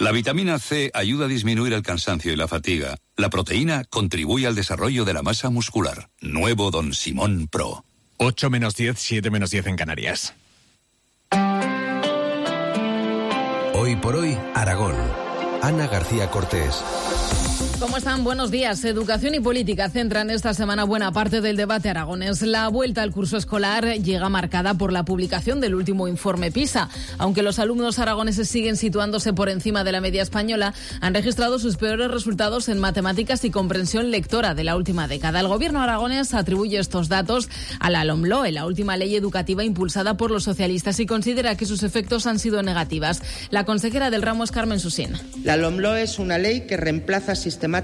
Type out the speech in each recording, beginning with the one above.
La vitamina C ayuda a disminuir el cansancio y la fatiga. La proteína contribuye al desarrollo de la masa muscular. Nuevo Don Simón Pro. 8 menos 10, 7 menos 10 en Canarias. Hoy por hoy, Aragón. Ana García Cortés. ¿Cómo están? Buenos días. Educación y política centran esta semana buena parte del debate aragonés. La vuelta al curso escolar llega marcada por la publicación del último informe PISA. Aunque los alumnos aragoneses siguen situándose por encima de la media española, han registrado sus peores resultados en matemáticas y comprensión lectora de la última década. El gobierno aragonés atribuye estos datos a la LOMLOE, la última ley educativa impulsada por los socialistas, y considera que sus efectos han sido negativas. La consejera del ramo es Carmen Susín. La LOMLOE es una ley que reemplaza sistemáticamente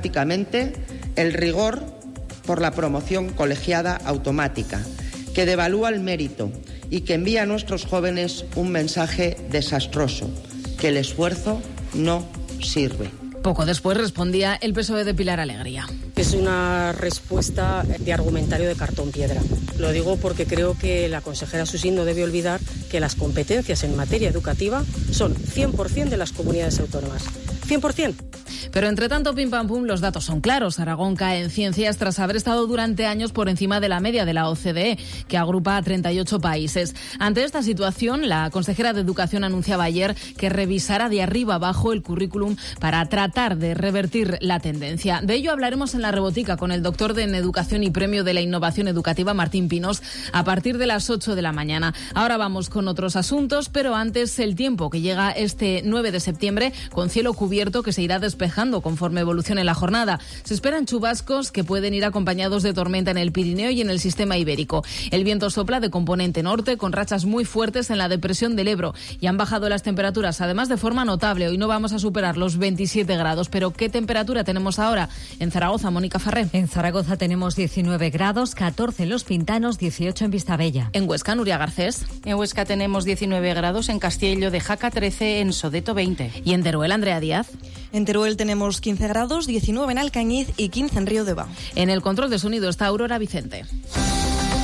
el rigor por la promoción colegiada automática, que devalúa el mérito y que envía a nuestros jóvenes un mensaje desastroso, que el esfuerzo no sirve. Poco después respondía el PSOE de Pilar Alegría. Es una respuesta de argumentario de cartón piedra. Lo digo porque creo que la consejera Susín no debe olvidar que las competencias en materia educativa son 100% de las comunidades autónomas. 100%. Pero entre tanto, pim pam pum, los datos son claros. Aragón cae en ciencias tras haber estado durante años por encima de la media de la OCDE, que agrupa a 38 países. Ante esta situación, la consejera de Educación anunciaba ayer que revisará de arriba abajo el currículum para tratar de revertir la tendencia. De ello hablaremos en La Rebotica con el doctor en Educación y Premio de la Innovación Educativa, Martín Pinos, a partir de las 8 de la mañana. Ahora vamos con otros asuntos, pero antes el tiempo, que llega este 9 de septiembre con cielo cubierto que se irá despejando conforme evolucione la jornada. Se esperan chubascos que pueden ir acompañados de tormenta en el Pirineo y en el sistema ibérico. El viento sopla de componente norte con rachas muy fuertes en la depresión del Ebro, y han bajado las temperaturas, además de forma notable. Hoy no vamos a superar los 27 grados, pero ¿qué temperatura tenemos ahora? En Zaragoza, Mónica Farré. En Zaragoza tenemos 19 grados, 14 en Los Pintanos, 18 en Vistabella. En Huesca, Nuria Garcés. En Huesca tenemos 19 grados, en Castiello de Jaca 13, en Sodeto 20. Y en Teruel, Andrea Díaz. En Teruel tenemos 15 grados, 19 en Alcañiz y 15 en Río de Ba. En el control de sonido está Aurora Vicente.